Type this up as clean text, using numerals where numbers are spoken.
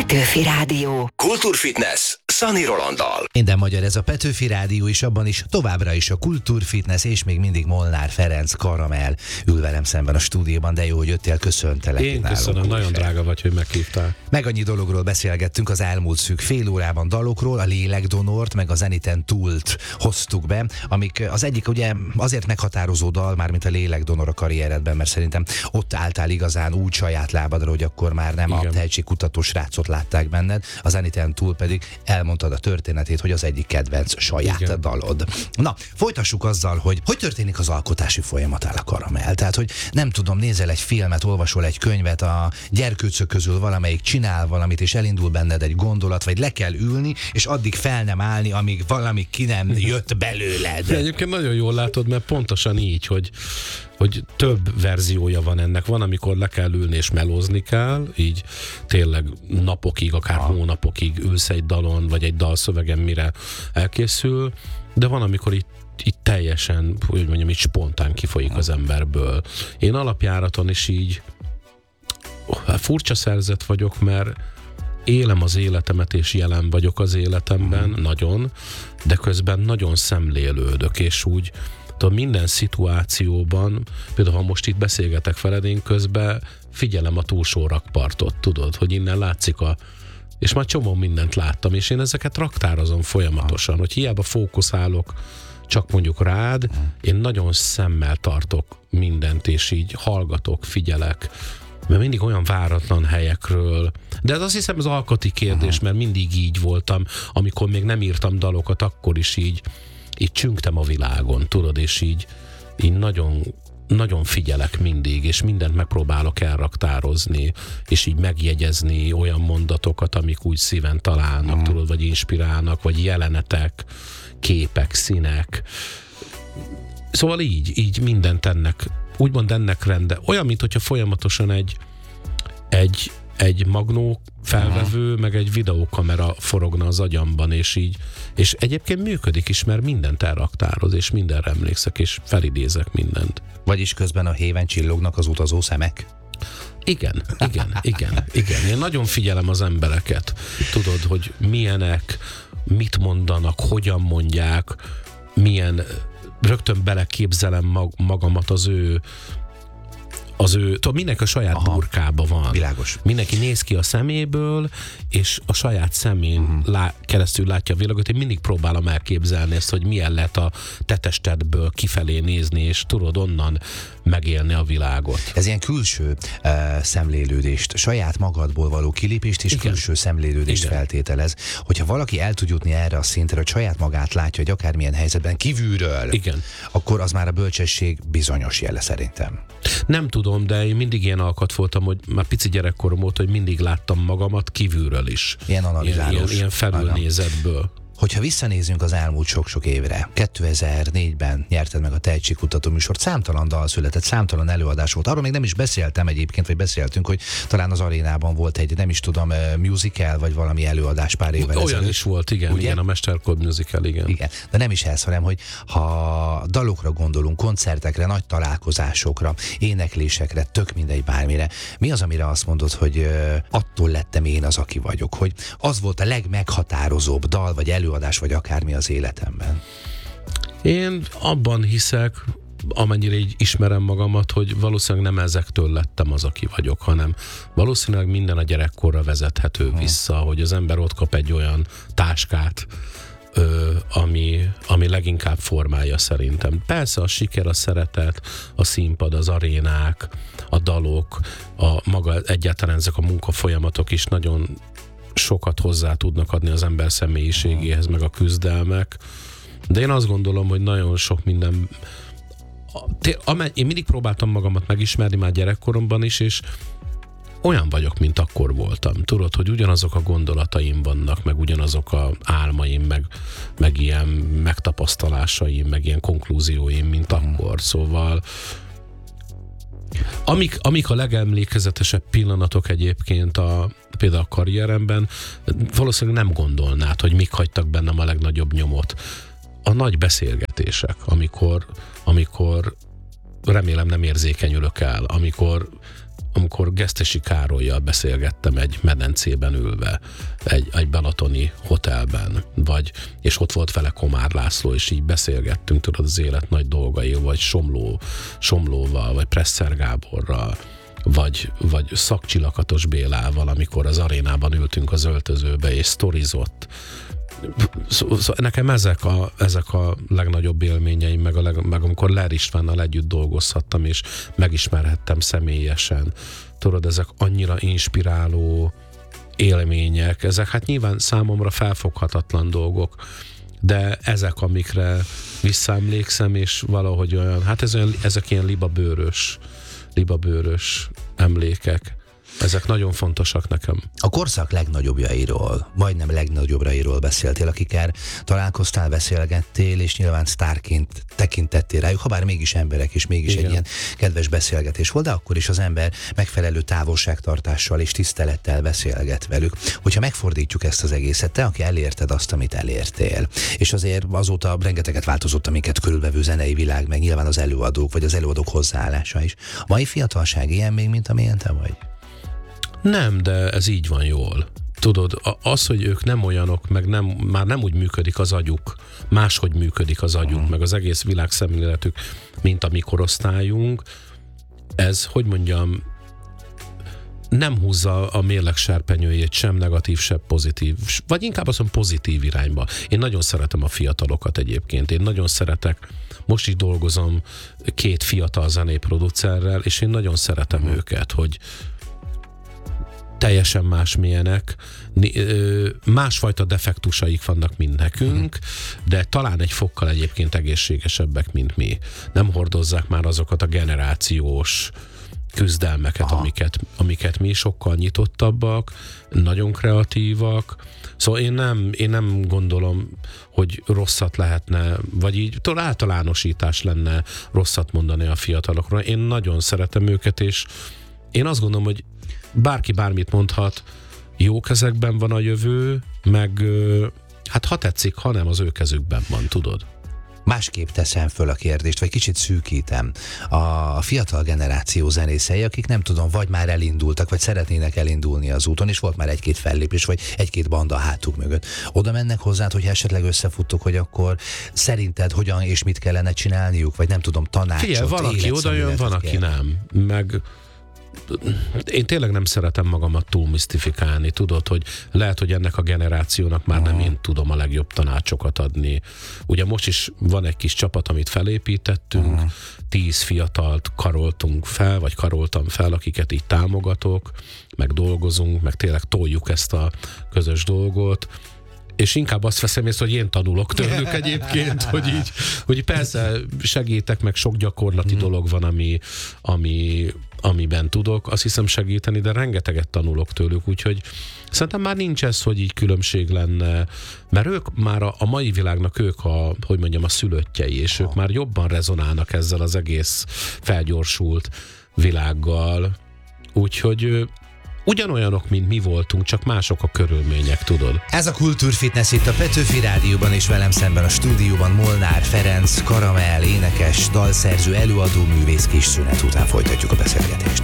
Petőfi Rádió. Kultúrfitness Szani Rolanddal. Minden magyar, ez a Petőfi Rádió, és abban is továbbra is a Kultúrfitness, és még mindig Molnár Ferenc Karamell ül velem szemben a stúdióban, de jó, hogy jöttél, köszöntelek. Én köszönöm, nagyon drága vagy, hogy meghívtál. Meg annyi dologról beszélgettünk az elmúlt szűk fél órában, dalokról, a Lélekdonort, meg a Zeniten Túlt hoztuk be, amik az egyik ugye azért meghatározó dal, mármint a Lélekdonor a karrieredben, mert szerintem ott álltál igazán úgy saját lábadra, hogy akkor már nem a tehetségkutató srácot látták benned, a Zeniten Túl pedig elmondtad a történetét, hogy az egyik kedvenc saját dalod. Na, folytassuk azzal, hogy történik az alkotási folyamatál a Karamell. Tehát, hogy nem tudom, nézel egy filmet, olvasol egy könyvet, a gyerkőcök közül valamelyik csinál valamit, és elindul benned egy gondolat, vagy le kell ülni, és addig fel nem állni, amíg valami ki nem jött belőled. De egyébként nagyon jól látod, mert pontosan így, hogy több verziója van ennek. Van, amikor le kell ülni és melózni kell, így tényleg napokig, akár hónapokig ülsz egy dalon, vagy egy dalszövegen, mire elkészül, de van, amikor így teljesen, hogy mondjam, így spontán kifolyik az emberből. Én alapjáraton is így furcsa szerzet vagyok, mert élem az életemet, és jelen vagyok az életemben, nagyon, de közben nagyon szemlélődök, és úgy minden szituációban, például ha most itt beszélgetek veled, én közben figyelem a túlsó rakpartot, tudod, hogy innen látszik és már csomó mindent láttam, és én ezeket raktározom folyamatosan, hogy hiába fókuszálok csak mondjuk rád, én nagyon szemmel tartok mindent, és így hallgatok, figyelek, mert mindig olyan váratlan helyekről, de ez azt hiszem az alkoti kérdés, mert mindig így voltam, amikor még nem írtam dalokat, akkor is így csüngtem a világon, tudod, és így nagyon, nagyon figyelek mindig, és mindent megpróbálok elraktározni, és így megjegyezni olyan mondatokat, amik úgy szíven találnak, tudod, vagy inspirálnak, vagy jelenetek, képek, színek. Szóval így mindent úgymond ennek rende. Olyan, mint hogyha folyamatosan egy magnó felvevő, meg egy videókamera forogna az agyamban, és egyébként működik is, mert mindent elraktároz, és mindenre emlékszek, és felidézek mindent. Vagyis közben a héven csillognak az utazó szemek? Igen. Én nagyon figyelem az embereket. Tudod, hogy milyenek, mit mondanak, hogyan mondják, rögtön beleképzelem magamat az ő tudod, mindenki a saját burkába van. Világos. Mindenki néz ki a szeméből, és a saját szemén keresztül látja a világot. Én mindig próbálom elképzelni ezt, hogy milyen lehet a te testedből kifelé nézni, és tudod onnan megélni a világot. Ez ilyen külső szemlélődést, saját magadból való kilépést és külső szemlélődést feltételez. Hogyha valaki el tud jutni erre a szintre, hogy saját magát látja, hogy akármilyen helyzetben kívülről, akkor az már a bölcsesség bizonyos jele szerintem. Nem tudom, de én mindig ilyen alkat voltam, hogy már pici gyerekkorom óta, hogy mindig láttam magamat kívülről is. Ilyen analizálós. Ilyen felülnézetből. Hogyha visszanézünk az elmúlt sok-sok évre, 2004-ben nyerted meg a tehetségkutató műsort, számtalan dal született, számtalan előadás volt. Arról még nem is beszéltem egyébként, vagy beszéltünk, hogy talán az arénában volt egy, nem is tudom, musical, vagy valami előadás pár évvel ezelőtt. Olyan is volt, igen, a Mesterkod musical, igen. De nem is ez, hanem, hogy ha dalokra gondolunk, koncertekre, nagy találkozásokra, éneklésekre, tök mindegy bármire, mi az, amire azt mondod, hogy attól lettem én az, aki vagyok, hogy az volt a legmeghatározóbb dal, vagy előadás, vagy akármi az életemben? Én abban hiszek, amennyire így ismerem magamat, hogy valószínűleg nem ezektől lettem az, aki vagyok, hanem valószínűleg minden a gyerekkorra vezethető vissza, hogy az ember ott kap egy olyan táskát, ami leginkább formálja szerintem. Persze a siker, a szeretet, a színpad, az arénák, a dalok, maga egyáltalán ezek a munkafolyamatok is nagyon sokat hozzá tudnak adni az ember személyiségéhez, meg a küzdelmek. De én azt gondolom, hogy nagyon sok minden... Én mindig próbáltam magamat megismerni már gyerekkoromban is, és olyan vagyok, mint akkor voltam. Tudod, hogy ugyanazok a gondolataim vannak, meg ugyanazok a álmaim, meg ilyen megtapasztalásaim, meg ilyen konklúzióim, mint akkor. Szóval amik a legemlékezetesebb pillanatok egyébként például a karrieremben, valószínűleg nem gondolnád, hogy mik hagytak bennem a legnagyobb nyomot. A nagy beszélgetések, amikor remélem nem érzékenyülök el, amikor Gesztesi Károllyal beszélgettem egy medencében ülve, egy balatoni hotelben, és ott volt vele Komár László, és így beszélgettünk, tudod, az élet nagy dolgai, vagy Somlóval, vagy Presser Gáborral, vagy Szakcsi Lakatos Bélával, amikor az arénában ültünk az öltözőbe, és sztorizott. Nekem ezek a legnagyobb élményeim, meg amikor Ler Istvánnal együtt dolgozhattam, és megismerhettem személyesen. Tudod, ezek annyira inspiráló élmények, ezek hát nyilván számomra felfoghatatlan dolgok, de ezek, amikre visszaemlékszem, és valahogy olyan, hát ezek ilyen libabőrös emlékek. Ezek nagyon fontosak nekem. A korszak legnagyobbjairól, majdnem legnagyobbjairól beszéltél, akikkel találkoztál, beszélgettél, és nyilván sztárként tekintettél rájuk, ha bár mégis emberek, és mégis Igen. egy ilyen kedves beszélgetés volt, de akkor is az ember megfelelő távolságtartással és tisztelettel beszélget velük. Hogyha megfordítjuk ezt az egészet, te, aki elérted azt, amit elértél, és azért azóta rengeteget változott a minket körülvevő zenei világ, meg nyilván az előadók, vagy az előadók hozzáállása is. A mai fiatalság ilyen még, mint amilyen te vagy? Nem, de ez így van jól. Tudod, az, hogy ők nem olyanok, meg már nem úgy működik az agyuk, máshogy működik az agyuk, meg az egész világszemléletük, mint a mi korosztályunk, ez, hogy mondjam, nem húzza a mérleg serpenyőjét sem negatív, sem pozitív, vagy inkább azt mondom pozitív irányba. Én nagyon szeretem a fiatalokat egyébként, én nagyon szeretek, most is dolgozom 2 fiatal zenéproducerrel, és én nagyon szeretem őket, hogy teljesen másmilyenek, másfajta defektusaik vannak, mint nekünk, de talán egy fokkal egyébként egészségesebbek, mint mi. Nem hordozzák már azokat a generációs küzdelmeket, amiket mi, sokkal nyitottabbak, nagyon kreatívak. Szóval én nem gondolom, hogy rosszat lehetne, vagy így általánosítás lenne rosszat mondani a fiatalokról. Én nagyon szeretem őket, és én azt gondolom, hogy bárki bármit mondhat, jó kezekben van a jövő, meg hát ha tetszik, ha nem, az ő kezükben van, tudod. Másképp teszem föl a kérdést, vagy kicsit szűkítem. A fiatal generáció zenészei, akik nem tudom, vagy már elindultak, vagy szeretnének elindulni az úton, és volt már 1-2 fellépés, vagy 1-2 banda a hátuk mögött. Oda mennek hozzád, hogy esetleg összefuttok, hogy akkor szerinted hogyan és mit kellene csinálniuk, vagy nem tudom, tanácsot, figyelj, valaki oda jön, van, aki nem. Meg én tényleg nem szeretem magamat túl misztifikálni, tudod, hogy lehet, hogy ennek a generációnak már nem én tudom a legjobb tanácsokat adni. Ugye most is van egy kis csapat, amit felépítettünk, 10 fiatalt karoltunk fel, vagy karoltam fel, akiket így támogatok, meg dolgozunk, meg tényleg toljuk ezt a közös dolgot, és inkább azt veszem észre, hogy én tanulok tőlük egyébként, hogy persze segítek, meg sok gyakorlati dolog van, amiben tudok, azt hiszem segíteni, de rengeteget tanulok tőlük, úgyhogy szerintem már nincs ez, hogy így különbség lenne, mert ők már a mai világnak a szülöttjei, és ők már jobban rezonálnak ezzel az egész felgyorsult világgal, úgyhogy ugyanolyanok, mint mi voltunk, csak mások a körülmények, tudod. Ez a Kultúrfitness itt a Petőfi Rádióban, és velem szemben a stúdióban Molnár Ferenc, Karamell, énekes, dalszerző, előadó, művész. Kis szünet után folytatjuk a beszélgetést.